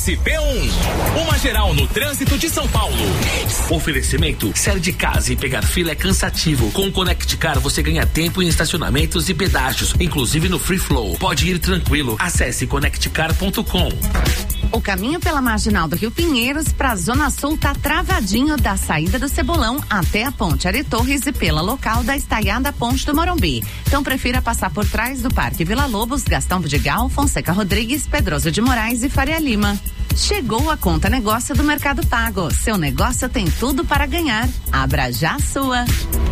SP1. Uma geral no trânsito de São Paulo. Oferecimento: sair de casa e pegar fila é cansativo. Com o Connect Car você ganha tempo em estacionamentos e pedágios, inclusive no Free Flow. Pode ir tranquilo. Acesse connectcar.com. O caminho pela Marginal do Rio Pinheiros pra Zona Sul tá travadinho da saída do Cebolão até a Ponte Ari Torres e pela local da estaiada Ponte do Morumbi. Então prefira passar por trás do Parque Vila Lobos, Gastão Vidigal, Fonseca Rodrigues, Pedroso de Moraes e Faria Lima. Chegou a conta negócio do Mercado Pago. Seu negócio tem tudo para ganhar. Abra já a sua.